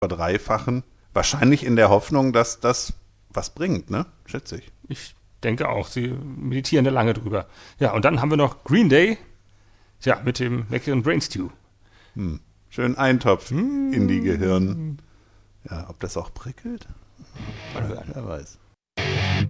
verdreifachen. Wahrscheinlich in der Hoffnung, dass das was bringt, ne? Schätze ich. Ich denke auch, sie meditieren da lange drüber. Ja, und dann haben wir noch Green Day, ja, mit dem leckeren Brain Stew. Schön Eintopf in die Gehirn. Ja, ob das auch prickelt? Wer weiß.